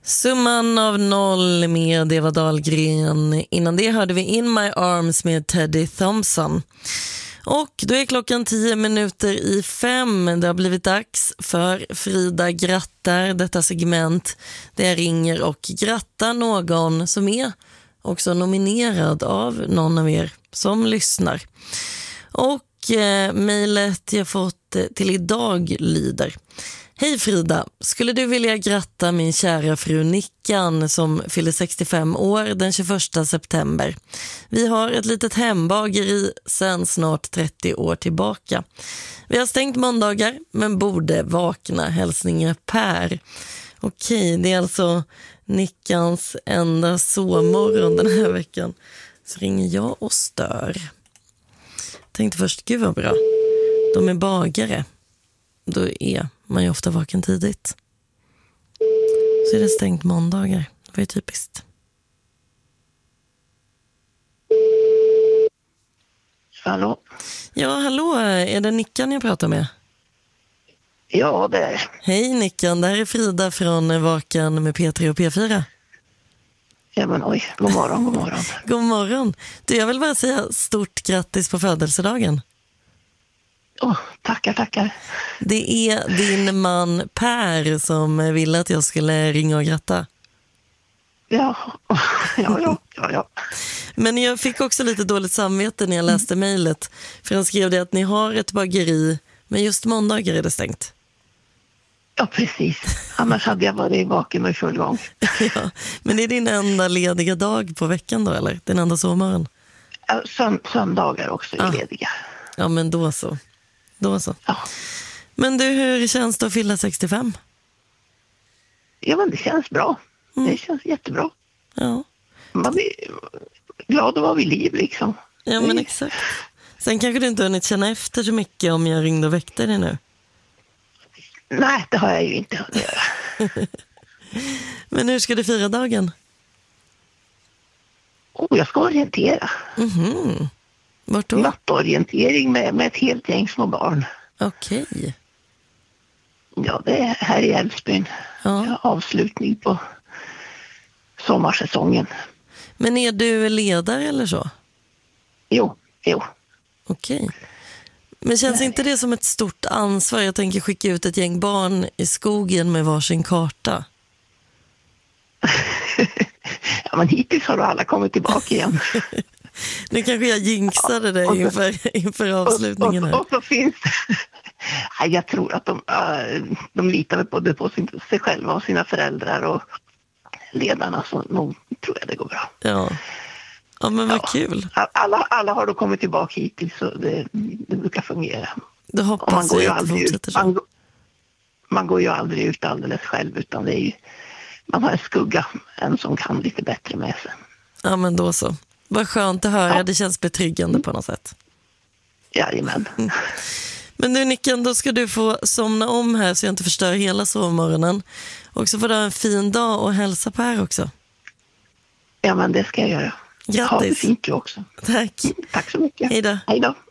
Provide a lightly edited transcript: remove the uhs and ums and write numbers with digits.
Summan av noll med Eva Dahlgren. Innan det hörde vi In My Arms med Teddy Thompson. Och då är klockan 5:10. Det har blivit dags för Frida grattar, detta segment där jag ringer och grattar någon som är också nominerad av någon av er som lyssnar. Och mejlet jag fått till idag lyder: Hej Frida, skulle du vilja gratta min kära fru Nickan som fyller 65 år den 21 september. Vi har ett litet hembageri sedan snart 30 år tillbaka. Vi har stängt måndagar men borde vakna. Hälsningar Per. Okej, det är alltså Nickans enda sovmorgon den här veckan. Så ringer jag och stör. Tänkte först, gud vad bra. De är bagare. Då är man ju ofta vaken tidigt. Så är det stängt måndagar. Det var ju typiskt. Hallå? Ja, hallå. Är det Nickan jag pratar med? Ja, det är. Hej Nickan, det här är Frida från Vaken med P3 och P4. Ja, men oj. God morgon, god morgon. God morgon. Du, jag vill bara säga stort grattis på födelsedagen. Tackar. Det är din man Per som ville att jag skulle ringa och gratta. Ja. Men jag fick också lite dåligt samvete när jag läste mejlet. För han skrev det att ni har ett bageri, men just måndagar är det stängt. Ja, precis. Annars hade jag varit vaken med full gång. Ja, men det är din enda lediga dag på veckan då, eller? Din enda sovmorgon? Söndagar också är lediga. Ja, men då så. Ja. Men du, hur känns det att fylla 65? Ja, men det känns bra. Det känns jättebra. Ja. Man är glad att vara vid liv liksom. Ja, men exakt. Sen kanske du inte har hunnit känna efter så mycket om jag ringde och väckte dig nu. Nej, det har jag ju inte hunnit göra. Men hur ska du fira dagen? Jag ska orientera. Mhm. Vart då? Nattorientering med ett helt gäng små barn. Okej. Ja, det är här i Älvsbyn. Ja. Avslutning på sommarsäsongen. Men är du ledare eller så? Jo. Okej. Men känns inte det som ett stort ansvar? Jag tänker skicka ut ett gäng barn i skogen med varsin karta. Ja, men hittills har alla kommit tillbaka igen. Nu kanske jag jinxade dig inför avslutningen här. Och så finns det... Jag tror att de litar både på sig själva och sina föräldrar och ledarna, så nog tror jag det går bra. Ja, men vad kul. Alla har då kommit tillbaka hittills, så det brukar fungera. Det hoppas jag att det fortsätter så. Man går ju aldrig ut alldeles själv, utan det är ju, man har en skugga, en som kan lite bättre med sig. Ja, men då så. Vad skönt att höra, det känns betryggande på något sätt. Jajamän. Men nu Nickan, då ska du få somna om här så jag inte förstör hela sovmorgonen. Och så får du ha en fin dag och hälsa Per också. Ja, men det ska jag göra. Grattis. Ha det fint du också. Tack. Tack så mycket. Hej då. Hej då.